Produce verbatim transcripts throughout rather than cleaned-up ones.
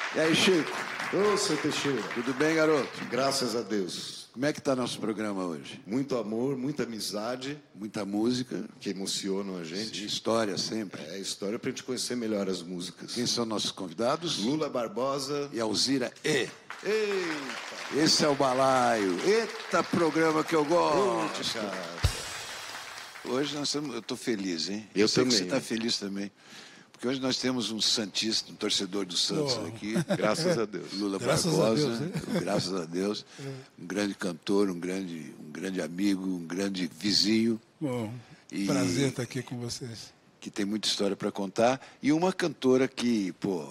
E aí, Chico? Ô, seu Teixeira. Tudo bem, garoto? Graças a Deus. Como é que tá nosso programa hoje? Muito amor, muita amizade. Muita música. Que emocionam a gente. História sempre. É, história pra gente conhecer melhor as músicas. Quem são nossos convidados? Lula Barbosa. E Alzira E. Eita! Esse é o Balaio. Eita, programa que eu gosto. Eita, cara. Hoje nós estamos, eu estou feliz, hein? Eu sei também. que você está feliz também. Porque hoje nós temos um santista, um torcedor do Santos Oh. aqui. Graças a Deus. Lula Graças a Barbosa, Deus, né? graças a Deus. Um grande cantor, um grande, um grande amigo, um grande vizinho. Bom, E- prazer estar aqui com vocês. Que tem muita história para contar. E uma cantora que, pô,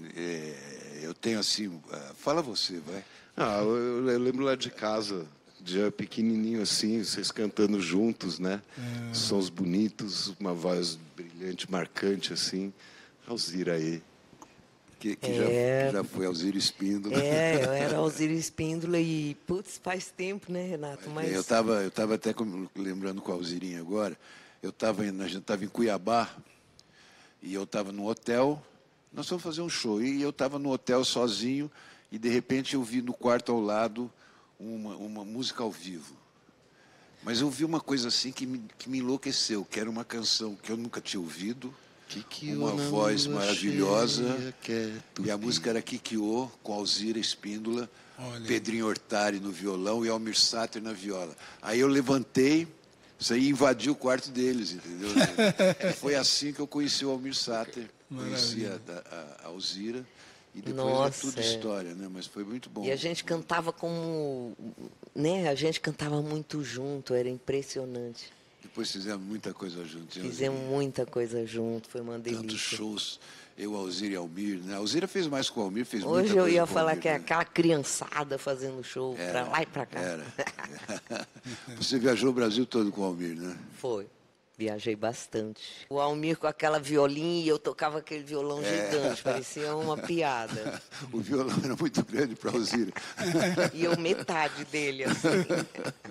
é, eu tenho assim... ah, fala você, vai. Ah, eu, eu lembro lá de casa, já pequenininho assim, vocês cantando juntos, né? É. Sons bonitos, uma voz brilhante, marcante assim. Alzira aí. Que, que, É. já, que já foi Alzira Espíndola. É, eu era Alzira Espíndola e, putz, faz tempo, né, Renato? Mas Eu estava eu tava até com- lembrando com a Alzirinha agora. Eu estava a gente estava em Cuiabá e eu estava no hotel. Nós fomos fazer um show e eu estava no hotel sozinho e de repente eu vi no quarto ao lado uma, uma música ao vivo. Mas eu vi uma coisa assim que me, que me enlouqueceu, que era uma canção que eu nunca tinha ouvido, Que que uma na voz lua maravilhosa. cheia quer tu E a vir. música era Kikyo, com Alzira Espíndola, Olha. Pedrinho Hortari no violão e Almir Sater na viola. Aí eu levantei, isso aí invadiu o quarto deles, entendeu? E foi assim que eu conheci o Almir Sater, conheci a, a, a Alzira, e depois Nossa, é tudo é. história, né? Mas foi muito bom. e a gente cantava como, né? A gente cantava muito junto, era impressionante. Depois fizemos muita coisa juntos. hein, Fizemos Alzira? muita coisa junto, foi uma delícia. Tantos shows, eu, Alzira e Almir, né? A Alzira fez mais com o Almir, fez muita Hoje coisa eu ia com o falar Almir, que é né? aquela criançada fazendo show pra lá e pra cá. Era. Você viajou o Brasil todo com o Almir, né? Foi. Viajei bastante. O Almir com aquela violinha e eu tocava aquele violão gigante, parecia uma piada. O violão era muito grande para a Alzira. E eu metade dele, assim.